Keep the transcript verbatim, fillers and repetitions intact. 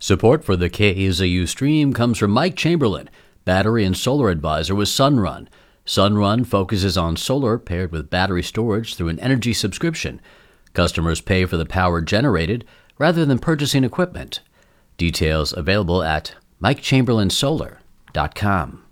Support for the K A Z U stream comes from Mike Chamberlain, Battery and Solar Advisor with Sunrun. Sunrun focuses on solar paired with battery storage through an energy subscription. Customers pay for the power generated rather than purchasing equipment. Details available at mike chamberlain solar dot com.